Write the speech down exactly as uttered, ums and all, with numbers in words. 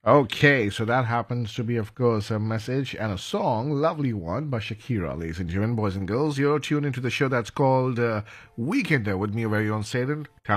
Okay, so that happens to be, of course, a message and a song, lovely one by Shakira, ladies and gentlemen, boys and girls. You're tuned into the show that's called uh, Weekender with me, your very own Satan.